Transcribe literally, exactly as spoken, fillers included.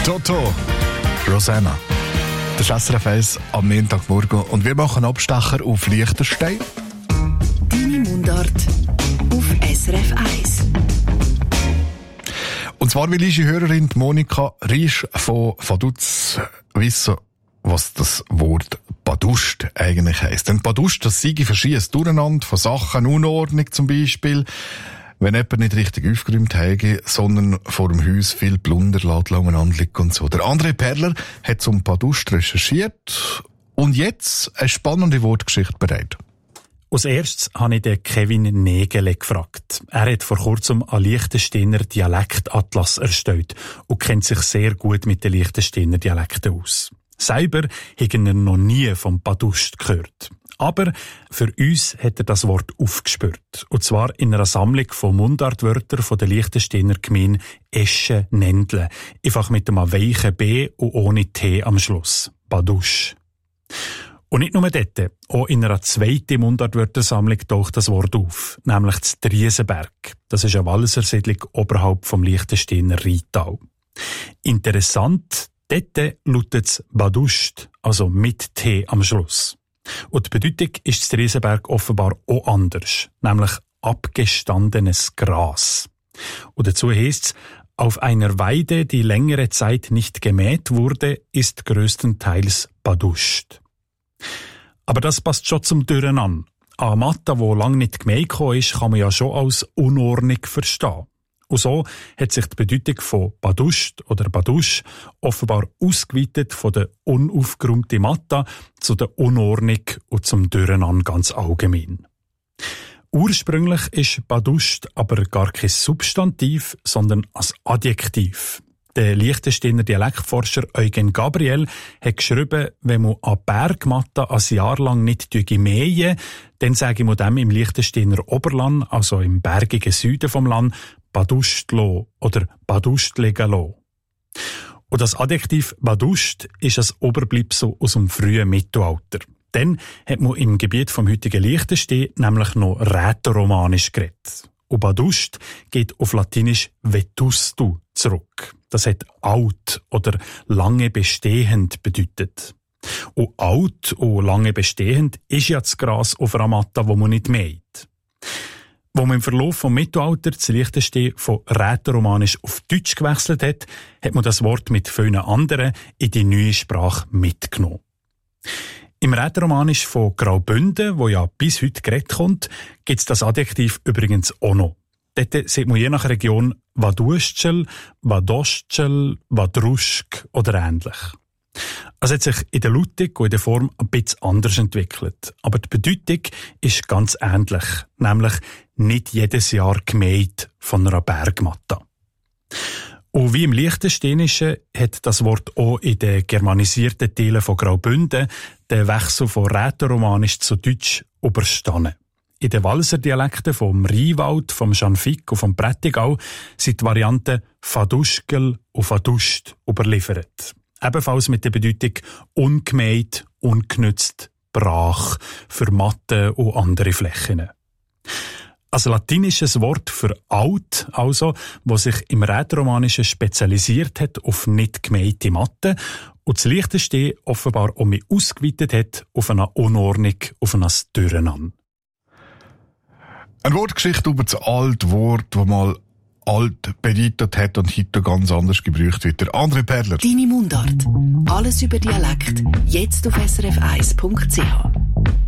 Toto, Rosanna. Das ist S R F eins am Montagmorgen und wir machen Abstecher auf Liechtenstein. Deine Mundart auf S R F eins. Und zwar will unsere Hörerin Monika Riesch von Vaduz wissen, was das Wort Badust eigentlich heisst. Denn Badust, das sei verschiedenes Durcheinander von Sachen, Unordnung zum Beispiel, wenn jemand nicht richtig aufgeräumt hätte, sondern vor dem Haus viel Plunder lässt umeinander liegen und so. Der André Perler hat zum Badust recherchiert und jetzt eine spannende Wortgeschichte bereit. Als erstes habe ich den Kevin Nägele gefragt. Er hat vor kurzem einen Liechtensteiner Dialektatlas erstellt und kennt sich sehr gut mit den Liechtensteiner Dialekten aus. Selber hat er noch nie vom Badust gehört. Aber für uns hat er das Wort aufgespürt. Und zwar in einer Sammlung von Mundartwörtern von der Liechtensteiner Gemeinde Eschen-Nendle. Einfach mit einem weichen B und ohne T am Schluss. Badust. Und nicht nur dort, auch in einer zweiten Mundartwörtersammlung taucht das Wort auf, nämlich das Triesenberg. Das ist eine Wallisersiedlung oberhalb vom Liechtensteiner Rheintal. Interessant, dort lautet es Badust, also mit T am Schluss. Und die Bedeutung ist das Triesenberg offenbar auch anders, nämlich abgestandenes Gras. Und dazu heisst es, auf einer Weide, die längere Zeit nicht gemäht wurde, ist größtenteils Badust. Aber das passt schon zum Durcheinander. Eine Matte, die lange nicht gemäht ist, kann man ja schon als Unordnung verstehen. Und so hat sich die Bedeutung von Badust oder Badusch offenbar ausgeweitet von der unaufgeräumten Matte zu der Unordnung und zum Durcheinander ganz allgemein. Ursprünglich ist Badust aber gar kein Substantiv, sondern ein Adjektiv. Der Liechtensteiner Dialektforscher Eugen Gabriel hat geschrieben, wenn man eine Bergmatte ein Jahr lang nicht mähen, dann sage man dem im Liechtensteiner Oberland, also im bergigen Süden vom Land, Badustlo oder Badustlegalo. Und das Adjektiv Badust ist ein Oberbleibsel aus dem frühen Mittelalter. Dann hat man im Gebiet vom heutigen Liechtenstein nämlich noch Rätoromanisch geredet. Und Badust geht auf Latinisch vetustu zurück. Das hat alt oder lange bestehend bedeutet. Und alt und lange bestehend ist ja das Gras auf einer Matte, wo man nicht mäht. Wo man im Verlauf vom Mittelalter das Liechtenstein von Rätoromanisch auf Deutsch gewechselt hat, hat man das Wort mit vielen anderen in die neue Sprache mitgenommen. Im Rätoromanisch von Graubünden, wo ja bis heute geredet kommt, gibt es das Adjektiv übrigens auch noch. Dort sieht man je nach Region Vadustschel, Vadostschel, Vadruschk oder ähnlich. Es hat sich in der Lautung und in der Form ein bisschen anders entwickelt. Aber die Bedeutung ist ganz ähnlich, nämlich nicht jedes Jahr gemäht von einer Bergmatte. Und wie im Liechtensteinischen hat das Wort auch in den germanisierten Teilen von Graubünden den Wechsel von Rätoromanisch zu Deutsch überstanden. In den Walliser Dialekten vom Rheinwald, vom Schanfigg und vom Prättigau sind die Varianten Vaduschkel und Vadust überliefert. Ebenfalls mit der Bedeutung ungemäht, ungenützt, brach, für Matten und andere Flächen. Ein latinisches Wort für alt, also, das sich im Rätoromanischen spezialisiert hat auf nicht gemähte Matten und das Liechtenstein offenbar auch mehr ausgeweitet hat auf eine Unordnung, auf ein Durcheinander. Eine Wortgeschichte über das alte Wort, das mal alt bedeutet hat und heute ganz anders gebraucht wird. Der André Perler. Deine Mundart. Alles über Dialekt. Jetzt auf S R F eins Punkt C H.